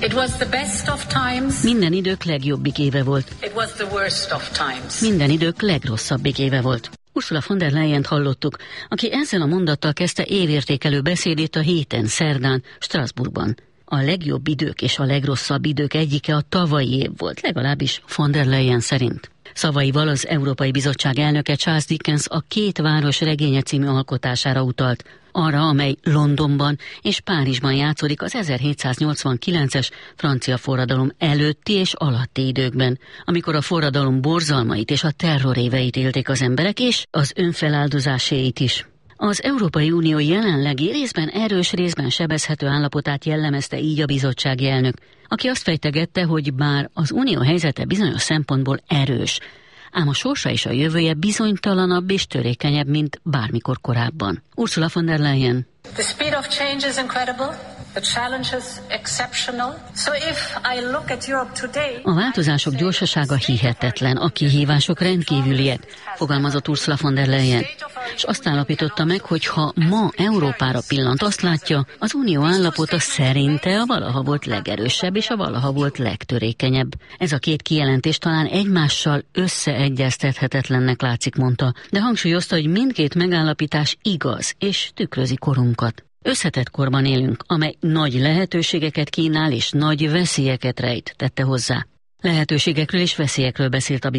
It was the best of times. Minden idők legjobbik éve volt. It was the worst of times. Minden idők legrosszabbik éve volt. Ursula von der Leyent hallottuk, aki ezzel a mondattal kezdte évértékelő beszédét a héten, szerdán, Strasbourgban. A legjobb idők és a legrosszabb idők egyike a tavalyi év volt, legalábbis von der Leyen szerint. Szavaival az Európai Bizottság elnöke Charles Dickens a Két város regénye című alkotására utalt, arra, amely Londonban és Párizsban játszódik az 1789-es francia forradalom előtti és alatti időkben, amikor a forradalom borzalmait és a terroréveit élték az emberek, és az önfeláldozáséit is. Az Európai Unió jelenlegi részben erős, részben sebezhető állapotát jellemezte így a bizottsági elnök, aki azt fejtegette, hogy bár az unió helyzete bizonyos szempontból erős, ám a sorsa és a jövője bizonytalanabb és törékenyebb, mint bármikor korábban. Ursula von der Leyen. The speed of change is incredible. The challenge is exceptional. So if I look at Europe today, a változások gyorsasága hihetetlen, a kihívások rendkívüliek, fogalmazott Ursula von der Leyen, és azt állapította meg, hogy ha ma Európára pillant, azt látja, az unió állapota szerinte a valaha volt legerősebb és a valaha volt legtörékenyebb. Ez a két kijelentés talán egymással összeegyeztethetetlennek látszik, mondta, de hangsúlyozta, hogy mindkét megállapítás igaz és tükrözi korunkat. Összetett korban élünk, amely nagy lehetőségeket kínál és nagy veszélyeket rejt, tette hozzá. Lehetőségekről és veszélyekről beszélt a